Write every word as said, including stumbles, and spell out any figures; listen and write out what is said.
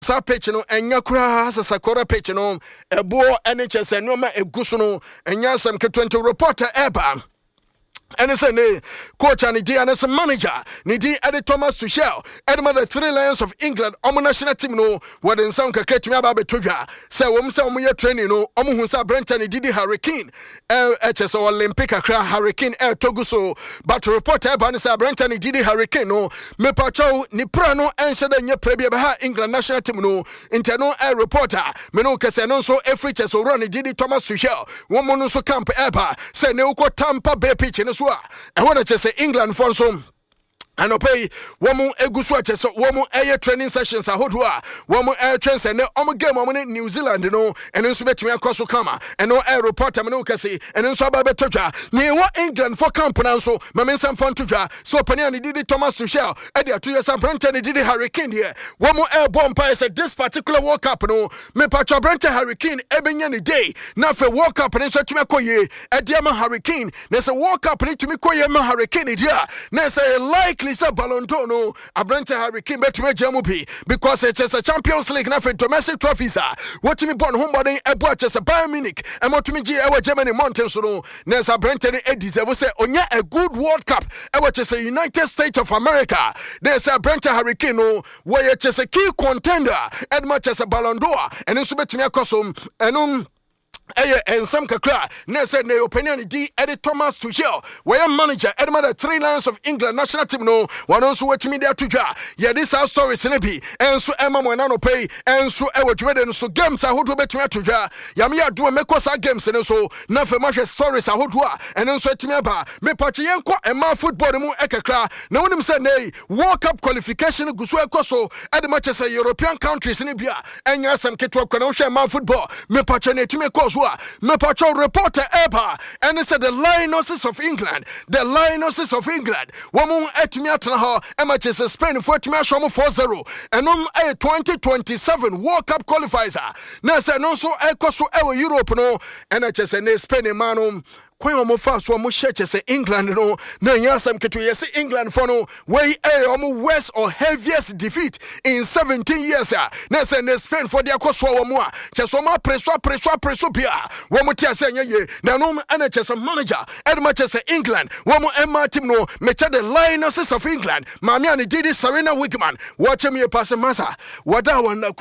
sa pitch no enya kura sa sakora pitch no ebo ene chese no ma egusu no enya sam ke twenty reporter eba and it's a coach and the and some manager. Nidi Eddie Thomas Tuchel, Edmund the Three Lions of England, Omo national team no, what in some cricket me about Tuja. Say, Womsa Omo training no, Omo Hunsa Brenton, Didi Hurricane, H S O Olympic Accra Hurricane, Air Toguso, but report Banisa Brenton, Didi Hurricane no, Me Pacho, Niprano, answer the Nye Premier England national team no, internal air reporter, Meno Casano so every chess or run Didi Thomas Tuchel, Woman so camp Eba, say Neuko Tampa Bay pitch in I want to say England for some. And pay woman egusu chese woman air training sessions ahodwa woman air trains and omo game omo New Zealand no and nso betumi akoso kama and no air reporter me no kase and nso aba betodwa na wo England for camp na nso mame nsam fon todwa so pani ani Didi Thomas Tuchel e dey atoya Sam Brenton Didi Hurricane here woman air bomb pa say this particular World Cup no me patcho Brenton Hurricane e benya ni day na fe World Cup ne so tumi akoye e dey ma Hurricane na say World Cup ne tumi koye ma Hurricane dia na say likely say Ballon d'Or no Brenton Hurricane betumi jamu bi because it's a Champions League na for domestic trophies ah what me born home body e bo achese Bayern Munich e motumi gi e wa Germany mountains no na say Brenton e deserve say onya a good World Cup e wa chese United States of America na say Brenton Hurricane no we chese key contender and much as a Ballon d'Or and nso betumi akosom enum Eye and some kakra na said na opinion di Eddie Thomas Tuchel where manager Edmund the Three Lions of England national team no one also watch me there to ja yeah this our story senebi and so Emma mo na no pay and so e watch me so games ahodo betumi to ja ya me ado meko sa games ne so na fe match stories ahodo and so etimi aba me pachi yenko Emma football mu ekakra na wonim say na World Cup qualification guso ekoso at the matches European countries ne bia enya sam ketwa kwa na wo Emma football me pachi na etimi ekoso me pacho reporter Eba and it said the Lionesses of England the Lionesses of England woman etumi atena ho e ma chese Spain for etumi ashomo four zero and um a twenty twenty-seven World Cup qualifiers na say no so ekoso e Europe no and chese na Spain manum When omo fa so omo share say England no na nyasam keto yes England for no way a omo worst or heaviest defeat in seventeen years ah na say na Spain for their koso omo a chese omo preso preso preso bia womo ti ase anya ye na no ana chese manager edma chese England womo emma team no mecha the Lionesses of England maami ani Didi Serena Wigman watch me pass masa wada wan